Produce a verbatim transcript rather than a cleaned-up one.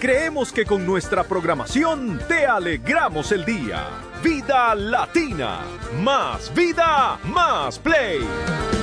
Creemos que con nuestra programación te alegramos el día. Vida Latina, más vida, más play.